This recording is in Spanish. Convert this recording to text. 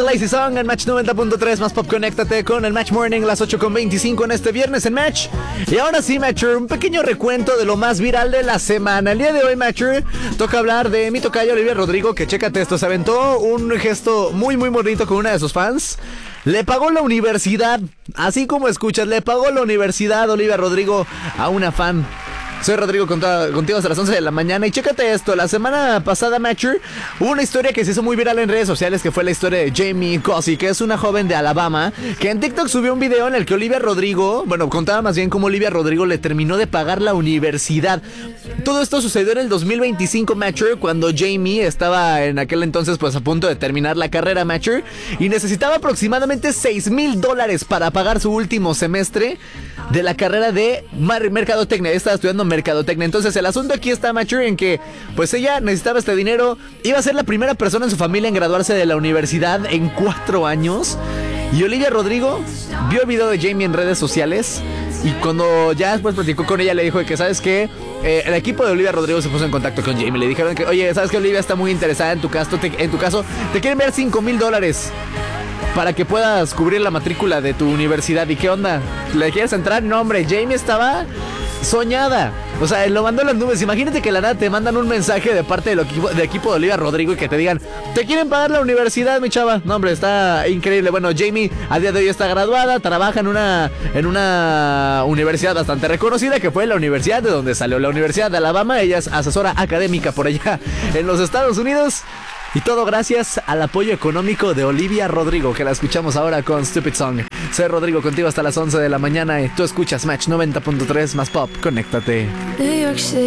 Lazy Song en Match 90.3 más pop. Conéctate con el Match Morning, las 8:25 en este viernes en Match. Y ahora sí, Matcher, un pequeño recuento de lo más viral de la semana. El día de hoy, Matcher, toca hablar de mi tocayo Olivia Rodrigo, que chécate esto, se aventó un gesto muy bonito con una de sus fans. Le pagó la universidad, así como escuchas, le pagó la universidad Olivia Rodrigo a una fan. Soy Rodrigo contigo hasta las 11 de la mañana. Y chécate esto, la semana pasada, Matcher, hubo una historia que se hizo muy viral en redes sociales, que fue la historia de Jamie Cossey, que es una joven de Alabama, que en TikTok subió un video en el que Olivia Rodrigo, contaba más bien cómo Olivia Rodrigo le terminó de pagar la universidad. Todo esto sucedió en el 2025, Matcher, cuando Jamie estaba en aquel entonces pues a punto de terminar la carrera, Matcher, y necesitaba aproximadamente $6,000 para pagar su último semestre de la carrera de mercadotecnia. Estaba estudiando mercadotecnia. Entonces el asunto aquí está, Matcher, en que pues ella necesitaba este dinero. Iba a ser la primera persona en su familia en graduarse de la universidad en 4 años. Y Olivia Rodrigo vio el video de Jamie en redes sociales, y cuando ya después platicó con ella, le dijo que, ¿sabes qué? El equipo de Olivia Rodrigo se puso en contacto con Jamie. Le dijeron que, oye, ¿sabes qué? Olivia está muy interesada en tu caso. Te quieren ver $5,000 para que puedas cubrir la matrícula de tu universidad. ¿Y qué onda? ¿Le quieres entrar? No, hombre, Jamie estaba soñada. O sea, lo mandó a las nubes. Imagínate que la nada te mandan un mensaje de parte del equipo de Olivia Rodrigo y que te digan, ¿te quieren pagar la universidad, mi chava? No, hombre, está increíble. Bueno, Jamie a día de hoy está graduada, trabaja en una universidad bastante reconocida, que fue la universidad de donde salió, la Universidad de Alabama. Ella es asesora académica por allá en los Estados Unidos. Y todo gracias al apoyo económico de Olivia Rodrigo, que la escuchamos ahora con Stupid Song. Soy Rodrigo contigo hasta las 11 de la mañana y tú escuchas Match 90.3 más pop. Conéctate. New York City.